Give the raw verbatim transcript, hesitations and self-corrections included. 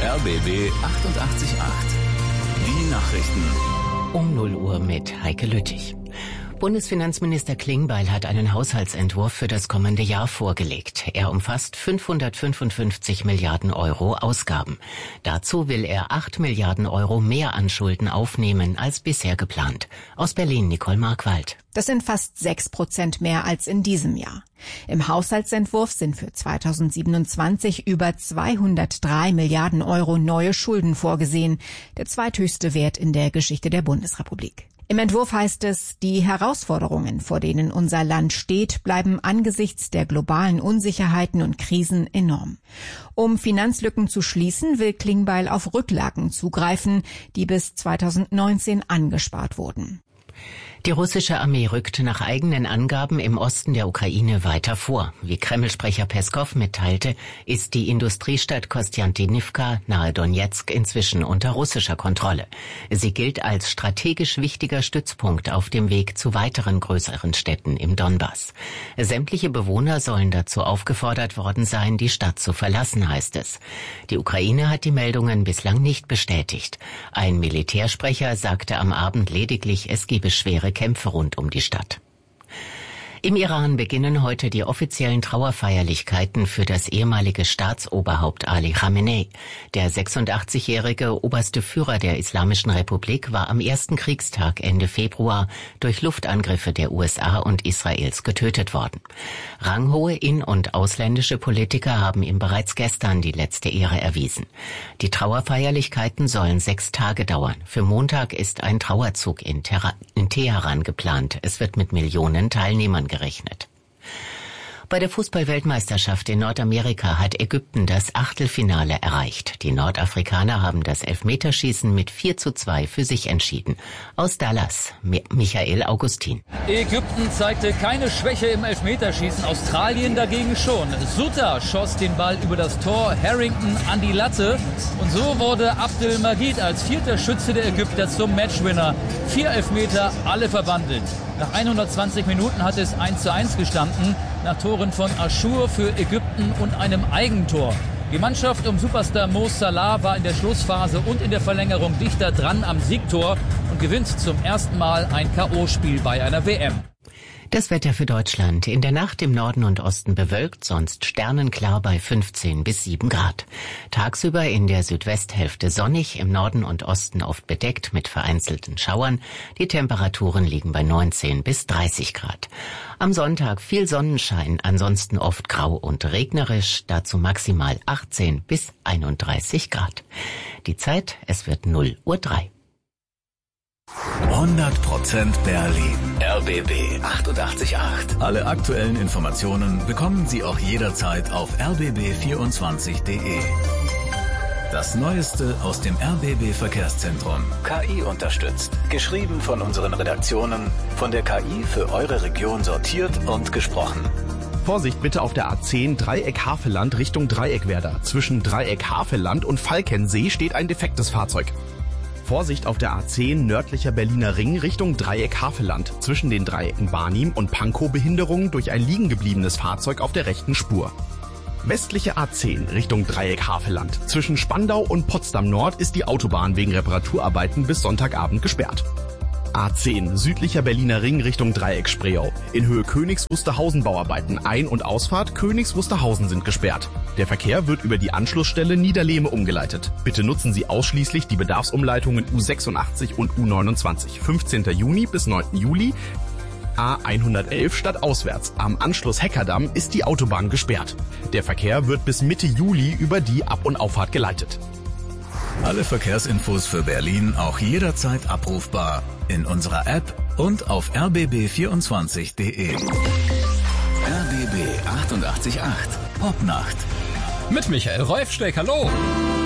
R B B achtundachtzig Komma acht. Die Nachrichten. Um null Uhr mit Heike Lüttich. Bundesfinanzminister Klingbeil hat einen Haushaltsentwurf für das kommende Jahr vorgelegt. Er umfasst fünfhundertfünfundfünfzig Milliarden Euro Ausgaben. Dazu will er acht Milliarden Euro mehr an Schulden aufnehmen als bisher geplant. Aus Berlin Nicole Markwald. Das sind fast sechs Prozent mehr als in diesem Jahr. Im Haushaltsentwurf sind für zweitausendsiebenundzwanzig über zweihundertdrei Milliarden Euro neue Schulden vorgesehen, der zweithöchste Wert in der Geschichte der Bundesrepublik. Im Entwurf heißt es, die Herausforderungen, vor denen unser Land steht, bleiben angesichts der globalen Unsicherheiten und Krisen enorm. Um Finanzlücken zu schließen, will Klingbeil auf Rücklagen zugreifen, die bis zweitausendneunzehn angespart wurden. Die russische Armee rückt nach eigenen Angaben im Osten der Ukraine weiter vor. Wie Kreml-Sprecher Peskow mitteilte, ist die Industriestadt Kostjantinivka nahe Donezk inzwischen unter russischer Kontrolle. Sie gilt als strategisch wichtiger Stützpunkt auf dem Weg zu weiteren größeren Städten im Donbass. Sämtliche Bewohner sollen dazu aufgefordert worden sein, die Stadt zu verlassen, heißt es. Die Ukraine hat die Meldungen bislang nicht bestätigt. Ein Militärsprecher sagte am Abend lediglich, es gebe schwere Kämpfe rund um die Stadt. Im Iran beginnen heute die offiziellen Trauerfeierlichkeiten für das ehemalige Staatsoberhaupt Ali Khamenei. Der sechsundachtzigjährige oberste Führer der Islamischen Republik war am ersten Kriegstag Ende Februar durch Luftangriffe der U S A und Israels getötet worden. Ranghohe in- und ausländische Politiker haben ihm bereits gestern die letzte Ehre erwiesen. Die Trauerfeierlichkeiten sollen sechs Tage dauern. Für Montag ist ein Trauerzug in, Ter- in Teheran geplant. Es wird mit Millionen Teilnehmern gerechnet. Bei der Fußball-Weltmeisterschaft in Nordamerika hat Ägypten das Achtelfinale erreicht. Die Nordafrikaner haben das Elfmeterschießen mit vier zu zwei für sich entschieden. Aus Dallas, Michael Augustin. Ägypten zeigte keine Schwäche im Elfmeterschießen, Australien dagegen schon. Sutter schoss den Ball über das Tor, Harrington an die Latte. Und so wurde Abdel Magid als vierter Schütze der Ägypter zum Matchwinner. Vier Elfmeter, alle verwandelt. Nach hundertzwanzig Minuten hat es eins zu eins gestanden, nach Toren von Aschur für Ägypten und einem Eigentor. Die Mannschaft um Superstar Mo Salah war in der Schlussphase und in der Verlängerung dichter dran am Siegtor und gewinnt zum ersten Mal ein K O-Spiel bei einer W M. Das Wetter für Deutschland. In der Nacht im Norden und Osten bewölkt, sonst sternenklar bei fünfzehn bis sieben Grad. Tagsüber in der Südwesthälfte sonnig, im Norden und Osten oft bedeckt mit vereinzelten Schauern. Die Temperaturen liegen bei neunzehn bis dreißig Grad. Am Sonntag viel Sonnenschein, ansonsten oft grau und regnerisch, dazu maximal achtzehn bis einunddreißig Grad. Die Zeit, es wird null Uhr drei. hundert Prozent Berlin. R B B achtundachtzig Komma acht. Alle aktuellen Informationen bekommen Sie auch jederzeit auf r b b vierundzwanzig punkt de. Das Neueste aus dem R B B Verkehrszentrum. K I unterstützt. Geschrieben von unseren Redaktionen. Von der K I für eure Region sortiert und gesprochen. Vorsicht bitte auf der A zehn Dreieck Havelland Richtung Dreieckwerder. Zwischen Dreieck Havelland und Falkensee steht ein defektes Fahrzeug. Vorsicht auf der A zehn nördlicher Berliner Ring Richtung Dreieck Havelland. Zwischen den Dreiecken Barnim und Pankow Behinderung durch ein liegen gebliebenes Fahrzeug auf der rechten Spur. Westliche A zehn Richtung Dreieck Havelland. Zwischen Spandau und Potsdam Nord ist die Autobahn wegen Reparaturarbeiten bis Sonntagabend gesperrt. A zehn südlicher Berliner Ring Richtung Dreieck Spreeau. In Höhe Königs Wusterhausen Bauarbeiten. Ein- und Ausfahrt Königs Wusterhausen sind gesperrt. Der Verkehr wird über die Anschlussstelle Niederlehme umgeleitet. Bitte nutzen Sie ausschließlich die Bedarfsumleitungen U sechsundachtzig und U neunundzwanzig. fünfzehnten Juni bis neunten Juli. A hundertelf stadtauswärts. Am Anschluss Heckerdamm ist die Autobahn gesperrt. Der Verkehr wird bis Mitte Juli über die Ab- und Auffahrt geleitet. Alle Verkehrsinfos für Berlin auch jederzeit abrufbar in unserer App und auf r b b vierundzwanzig punkt de. R B B achtundachtzig Komma acht. Popnacht. Mit Michael Rolfsteck, hallo.